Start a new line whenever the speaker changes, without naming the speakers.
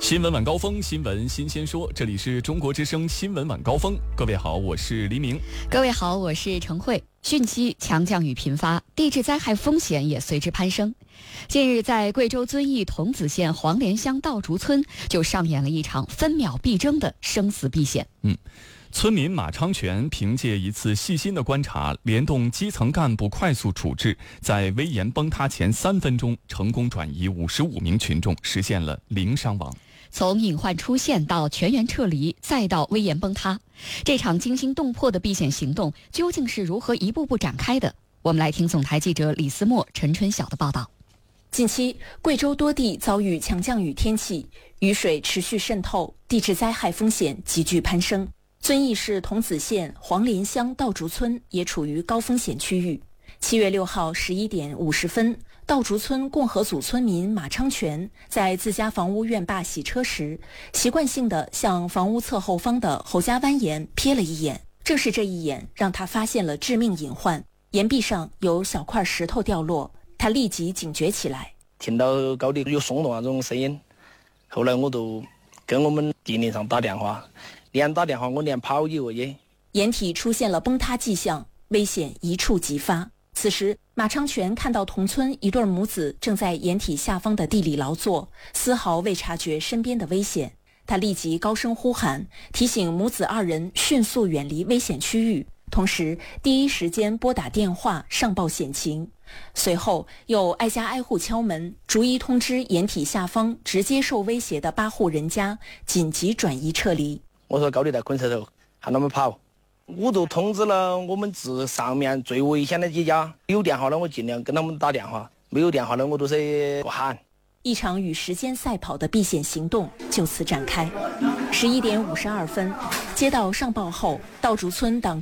新闻晚高峰，新闻新鲜说，这里是中国之声新闻晚高峰。各位好，我是黎明。
各位好，我是陈慧。汛期强降雨频发，地质灾害风险也随之攀升。近日，在贵州遵义桐梓县黄连乡道竹村就上演了一场分秒必争的生死避险。
村民马昌全凭借一次细心的观察，联动基层干部快速处置，在危岩崩塌前3分钟成功转移55名群众，实现了零伤亡。
从隐患出现到全员撤离，再到危岩崩塌，这场惊心动魄的避险行动究竟是如何一步步展开的？我们来听总台记者李思墨、陈春晓的报道。
近期，贵州多地遭遇强降雨天气，雨水持续渗透，地质灾害风险急剧攀升。遵义市桐梓县黄连乡道竹村也处于高风险区域。7月6号11点50分，道竹村共和组村民马昌全在自家房屋院坝洗车时，习惯性地向房屋侧后方的侯家湾岩瞥了一眼。正是这一眼，让他发现了致命隐患，岩壁上有小块石头掉落，他立即警觉起来。
听到高地有松动那种声音，后来我就跟我们地林上打电话，连打电话我连跑一个也。
岩体出现了崩塌迹象，危险一触即发。此时，马昌全看到同村一对母子正在岩体下方的地里劳作，丝毫未察觉身边的危险。他立即高声呼喊，提醒母子2人迅速远离危险区域，同时第一时间拨打电话上报险情。随后又挨家挨户敲门，逐一通知岩体下方直接受威胁的8户人家紧急转移撤离。
我说高地在捆石头，喊他们跑。我都通知了我们市上面最危险的几家，有电话的我尽量跟他们打电话，没有电话的我都是喊。
一场与时间赛跑的避险行动就此展开。11点52分，接到上报后，道竹村党